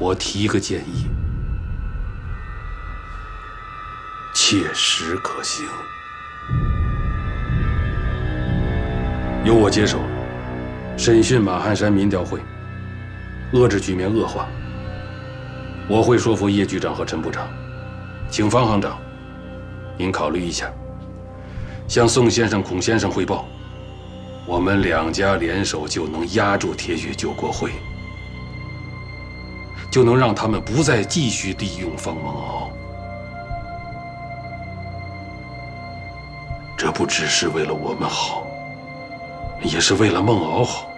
我提个建议，切实可行，由我接手审讯马汉山民调会，遏制局面恶化。我会说服叶局长和陈部长，请方行长，您考虑一下，向宋先生、孔先生汇报，我们两家联手就能压住铁血救国会。就能让他们不再继续利用方梦敖。这不只是为了我们好，也是为了孟敖好。